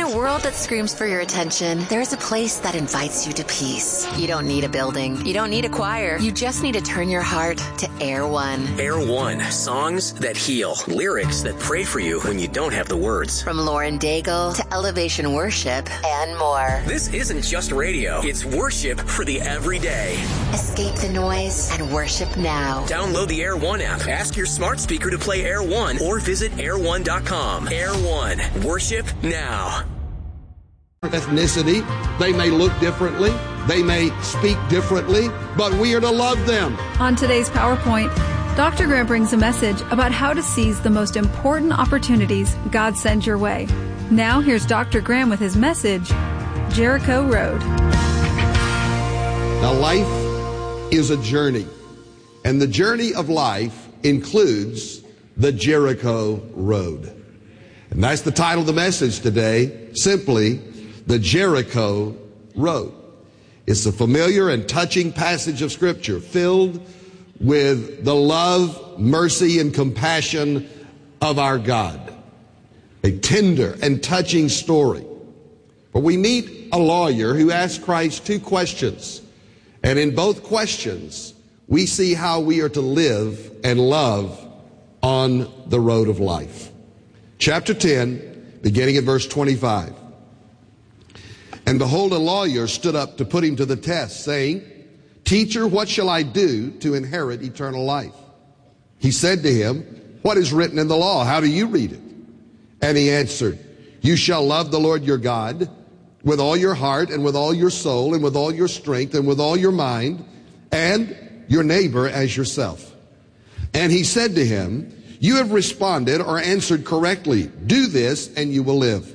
a world that screams for your attention, there's a place that invites you to peace. You don't need a building. You don't need a choir. You just need to turn your heart to Air One. Air One. Songs that heal. Lyrics that pray for you when you don't have the words. From Lauren Daigle to Elevation Worship and more. This isn't just radio. It's worship for the everyday. Escape the noise and worship now. Download the Air One app. Ask your smart speaker to play Air One or visit air1.com. Air One. Worship now. Ethnicity, they may look differently, they may speak differently, but we are to love them. On today's PowerPoint, Dr. Graham brings a message about how to seize the most important opportunities God sends your way. Now here's Dr. Graham with his message, Jericho Road. Now life is a journey, and the journey of life includes the Jericho Road. And that's the title of the message today, simply, the Jericho Road. It's a familiar and touching passage of Scripture filled with the love, mercy, and compassion of our God. A tender and touching story. But we meet a lawyer who asks Christ two questions. And in both questions, we see how we are to live and love on the road of life. Chapter 10, beginning at verse 25. And behold, a lawyer stood up to put him to the test, saying, Teacher, what shall I do to inherit eternal life? He said to him, What is written in the law? How do you read it? And he answered, You shall love the Lord your God with all your heart and with all your soul and with all your strength and with all your mind, and your neighbor as yourself. And he said to him, You have responded or answered correctly. Do this and you will live.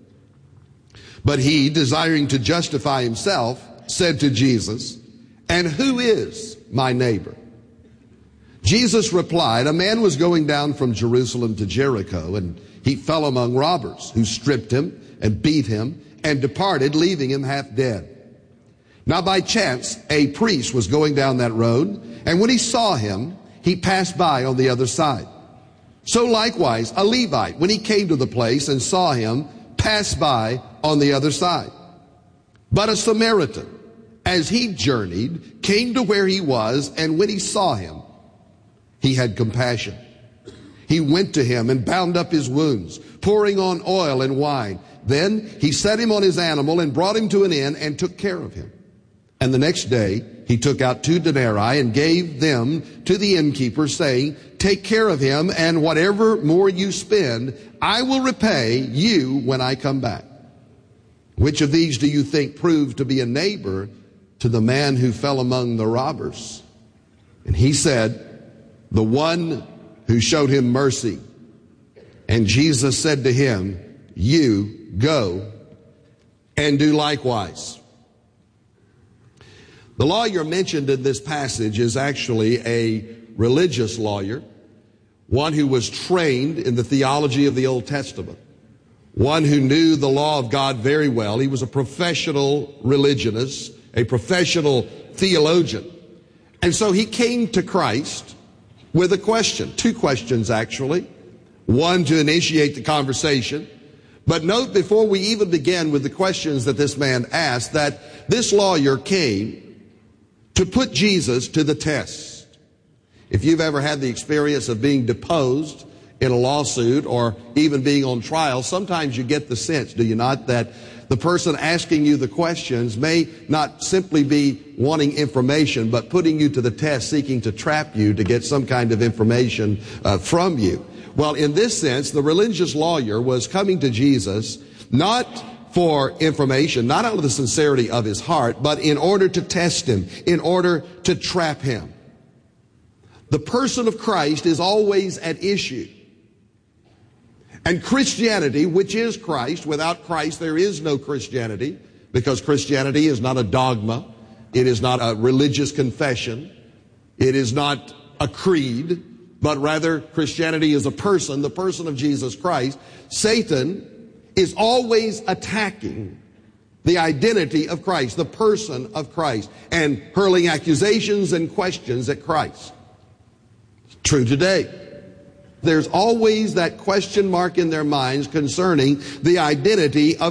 But he, desiring to justify himself, said to Jesus, And who is my neighbor? Jesus replied, A man was going down from Jerusalem to Jericho, and he fell among robbers, who stripped him and beat him and departed, leaving him half dead. Now by chance, a priest was going down that road, and when he saw him, he passed by on the other side. So likewise, a Levite, when he came to the place and saw him, passed by on the other side. But a Samaritan, as he journeyed, came to where he was, and when he saw him, he had compassion. He went to him and bound up his wounds, pouring on oil and wine. Then he set him on his animal and brought him to an inn and took care of him. And the next day he took out 2 denarii and gave them to the innkeeper, saying, Take care of him, and whatever more you spend, I will repay you when I come back. Which of these do you think proved to be a neighbor to the man who fell among the robbers? And he said, The one who showed him mercy. And Jesus said to him, You go and do likewise. The lawyer mentioned in this passage is actually a religious lawyer, one who was trained in the theology of the Old Testament, one who knew the law of God very well. He was a professional religionist, a professional theologian. And so he came to Christ with a question, 2 questions actually, one to initiate the conversation. But note before we even begin with the questions that this man asked, that this lawyer came to put Jesus to the test. If you've ever had the experience of being deposed in a lawsuit or even being on trial, sometimes you get the sense, do you not, that the person asking you the questions may not simply be wanting information, but putting you to the test, seeking to trap you to get some kind of information from you. Well, in this sense, the religious lawyer was coming to Jesus not for information, not out of the sincerity of his heart, but in order to test him, in order to trap him. The person of Christ is always at issue. And Christianity, which is Christ, without Christ there is no Christianity, because Christianity is not a dogma, it is not a religious confession, it is not a creed, but rather Christianity is a person, the person of Jesus Christ. Satan is always attacking the identity of Christ, the person of Christ, and hurling accusations and questions at Christ. True today. There's always that question mark in their minds concerning the identity of